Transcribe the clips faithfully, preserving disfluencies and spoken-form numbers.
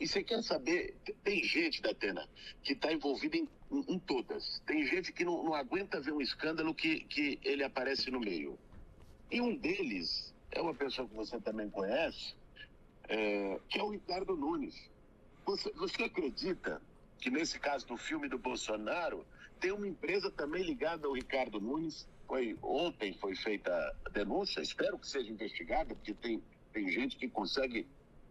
E você quer saber, tem gente, Datena, que está envolvida em, em, em todas. Tem gente que não, não aguenta ver um escândalo que, que ele aparece no meio. E um deles é uma pessoa que você também conhece, é, que é o Ricardo Nunes. Você, você acredita que nesse caso do filme do Bolsonaro, tem uma empresa também ligada ao Ricardo Nunes? Foi, ontem foi feita a denúncia, espero que seja investigada, porque tem, tem gente que consegue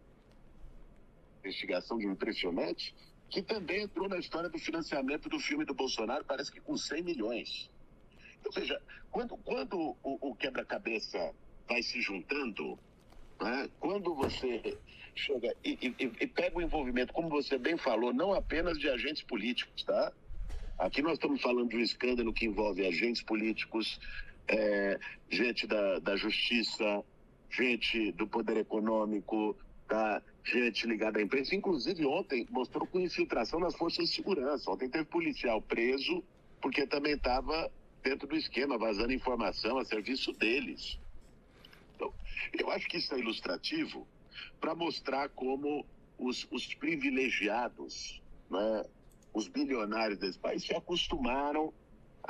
investigação de um impressionante, que também entrou na história do financiamento do filme do Bolsonaro, parece que com cem milhões. Ou seja, quando, quando o, o quebra-cabeça vai se juntando, né, quando você chega e, e, e pega o envolvimento, como você bem falou, não apenas de agentes políticos, tá? Aqui nós estamos falando de um escândalo que envolve agentes políticos, é, gente da, da justiça, gente do poder econômico, tá? Gente ligada à imprensa. Inclusive, ontem mostrou com infiltração nas forças de segurança. Ontem teve policial preso porque também estava dentro do esquema, vazando informação a serviço deles. Então, eu acho que isso é ilustrativo para mostrar como os, os privilegiados, né, os bilionários desse país se acostumaram a,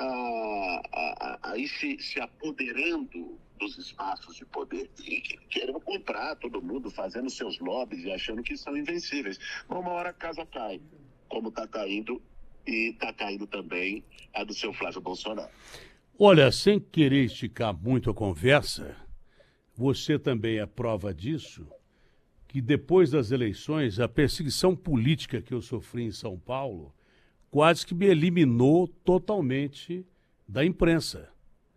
a, a, a ir se, se apoderando dos espaços de poder e querendo comprar todo mundo, fazendo seus lobbies e achando que são invencíveis. Uma hora a casa cai, como está caindo, e está caindo também a do seu Flávio Bolsonaro. Olha, sem querer esticar muito a conversa, você também é prova disso, que depois das eleições, a perseguição política que eu sofri em São Paulo quase que me eliminou totalmente da imprensa.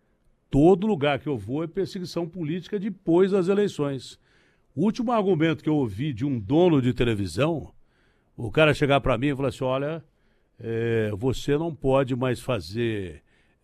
Todo lugar que eu vou é perseguição política depois das eleições. O último argumento que eu ouvi de um dono de televisão, o cara chegar para mim e falar assim, olha, é, você não pode mais fazer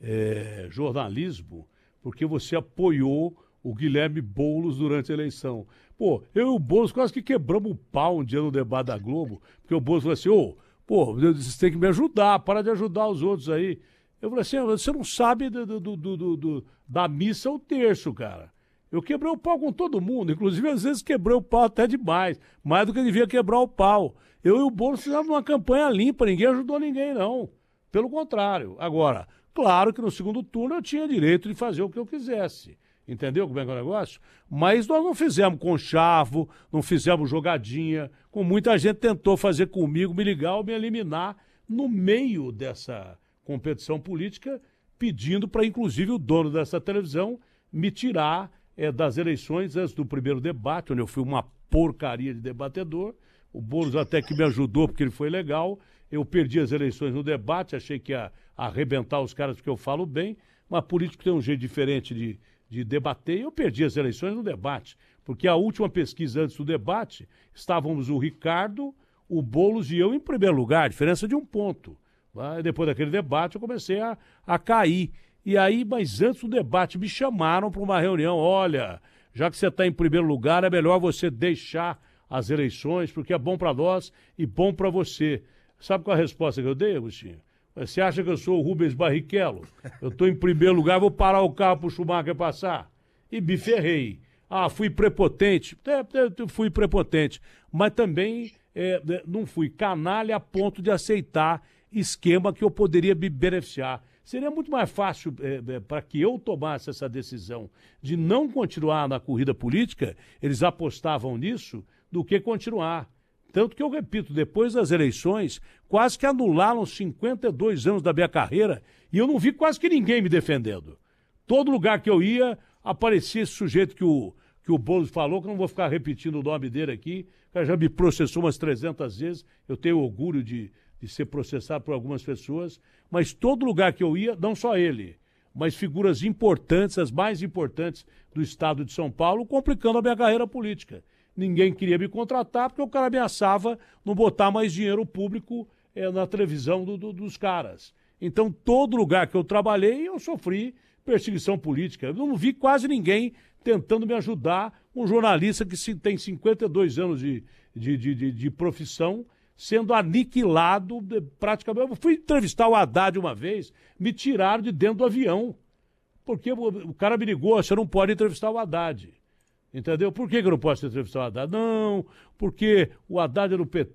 é, jornalismo porque você apoiou o Guilherme Boulos durante a eleição. Pô, eu e o Boulos quase que quebramos o pau um dia no debate da Globo, porque o Boulos falou assim, ô, pô, vocês têm que me ajudar, para de ajudar os outros aí. Eu falei assim, você não sabe do, do, do, do, do, da missa ao terço, cara. Eu quebrei o pau com todo mundo, inclusive às vezes quebrei o pau até demais, mais do que devia quebrar o pau. Eu e o Boulos fizemos uma campanha limpa, ninguém ajudou ninguém, não. Pelo contrário. Agora, claro que no segundo turno eu tinha direito de fazer o que eu quisesse. Entendeu como é que é o negócio? Mas nós não fizemos conchavo, não fizemos jogadinha, como muita gente tentou fazer comigo, me ligar ou me eliminar no meio dessa competição política, pedindo para, inclusive, o dono dessa televisão me tirar é, das eleições antes do primeiro debate, onde eu fui uma porcaria de debatedor. O Boulos até que me ajudou, porque ele foi legal. Eu perdi as eleições no debate, achei que ia arrebentar os caras porque eu falo bem, mas político tem um jeito diferente de, de debater, e eu perdi as eleições no debate, porque a última pesquisa antes do debate, estávamos o Ricardo, o Boulos e eu em primeiro lugar, diferença de um ponto. Depois daquele debate eu comecei a, a cair. E aí, mas antes do debate, me chamaram para uma reunião. Olha, já que você está em primeiro lugar, é melhor você deixar as eleições, porque é bom para nós e bom para você. Sabe qual é a resposta que eu dei, Agostinho? Você acha que eu sou o Rubens Barrichello? Eu estou em primeiro lugar, vou parar o carro para o Schumacher passar. E me ferrei. Ah, fui prepotente. É, é, fui prepotente. Mas também é, não fui canalha a ponto de aceitar esquema que eu poderia me beneficiar. Seria muito mais fácil é, é, para que eu tomasse essa decisão de não continuar na corrida política, eles apostavam nisso, do que continuar. Tanto que eu repito, depois das eleições, quase que anularam cinquenta e dois anos da minha carreira e eu não vi quase que ninguém me defendendo. Todo lugar que eu ia, aparecia esse sujeito que o, que o Boulos falou, que eu não vou ficar repetindo o nome dele aqui, o cara já me processou umas trezentas vezes, eu tenho orgulho de, de ser processado por algumas pessoas, mas todo lugar que eu ia, não só ele, mas figuras importantes, as mais importantes do estado de São Paulo, complicando a minha carreira política. Ninguém queria me contratar porque o cara ameaçava não botar mais dinheiro público é, na televisão do, do, dos caras. Então, todo lugar que eu trabalhei, eu sofri perseguição política. Eu não vi quase ninguém tentando me ajudar, um jornalista que tem cinquenta e dois anos de, de, de, de, de profissão, sendo aniquilado praticamente. Eu fui entrevistar o Haddad uma vez, me tiraram de dentro do avião, porque o cara me ligou, você não pode entrevistar o Haddad. Entendeu? Por que, que eu não posso entrevistar o Haddad? Não, porque o Haddad é do P T.